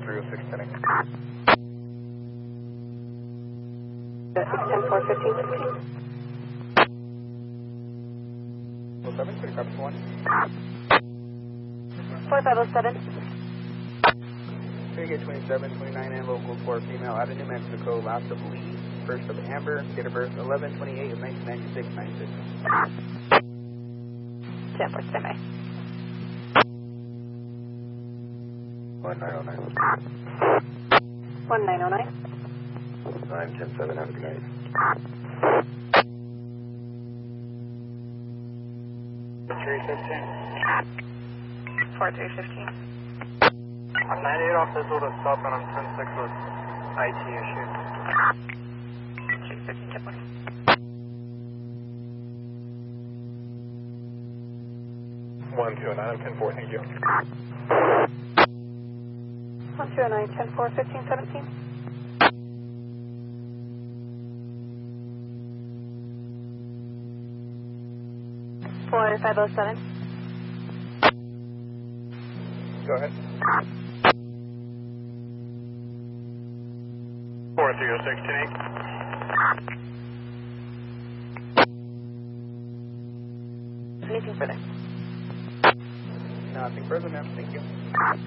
4306 10. 10-4, 15, 15. 07, pretty copy 1. 4507. Get 27, 29, and local for female out of New Mexico, last of Lee, first of Amber, date of birth 11/28 of 1996, 96. 10-4, stand by. 1909. 1909. 910-7, have a good night. 4315. 98 off this little stop and I'm 10-6 with IT issue. 315, 10-4. 1209, 10-4, thank you. 1209, 10-4, 15, 17. 4507. Go ahead. 4306 10-8. Anything further? Nothing further, ma'am. Thank you.